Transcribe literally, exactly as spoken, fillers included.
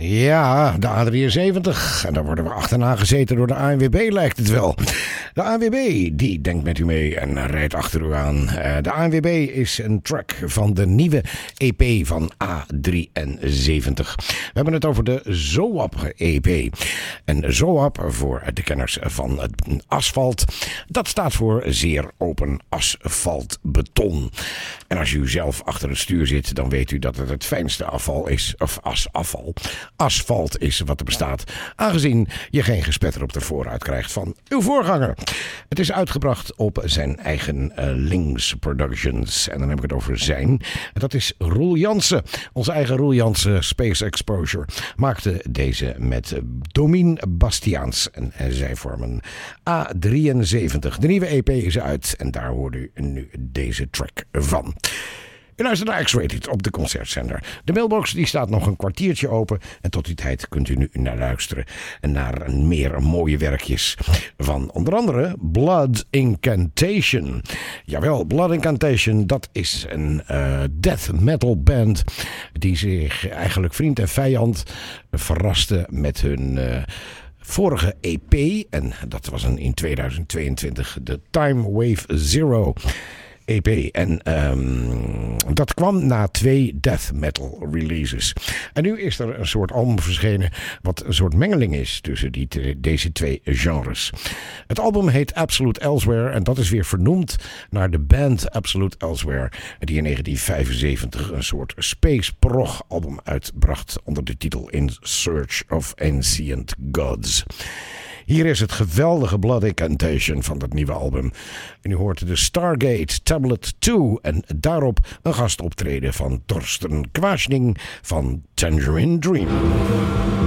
Ja, de A drieënzeventig. En daar worden we achterna gezeten door de A N W B, lijkt het wel. De A N W B, die denkt met u mee en rijdt achter u aan. De A N W B is een track van de nieuwe E P van A drieënzeventig. We hebben het over de ZOAP E P. En ZOAP, voor de kenners van het asfalt, dat staat voor zeer open asfaltbeton. En als u zelf achter het stuur zit, dan weet u dat het het fijnste afval is, of asafval. Asfalt is wat er bestaat, aangezien je geen gespetter op de vooruit krijgt van uw voorganger. Het is uitgebracht op zijn eigen uh, Links Productions. En dan heb ik het over zijn. Dat is Roel Jansen. Onze eigen Roel Jansen, Space Exposure, maakte deze met Domien Bastiaans. En zij vormen A drieënzeventig. De nieuwe E P is uit en daar hoort u nu deze track van. U luistert naar X-Rated op de Concertzender. De mailbox die staat nog een kwartiertje open. En tot die tijd kunt u nu naar luisteren. Naar meer mooie werkjes van onder andere Blood Incantation. Jawel, Blood Incantation, dat is een uh, death metal band die zich eigenlijk vriend en vijand verraste met hun Uh, vorige E P. En dat was een in tweeduizend tweeëntwintig de Time Wave Zero E P. En um, dat kwam na twee death metal releases. En nu is er een soort album verschenen wat een soort mengeling is tussen die te, deze twee genres. Het album heet Absolute Elsewhere en dat is weer vernoemd naar de band Absolute Elsewhere, die in negentien vijfenzeventig een soort space prog album uitbracht onder de titel In Search of Ancient Gods. Hier is het geweldige Blood Incantation van dat nieuwe album. En u hoort de Stargate Tablet twee en daarop een gastoptreden van Torsten Quaschning van Tangerine Dream.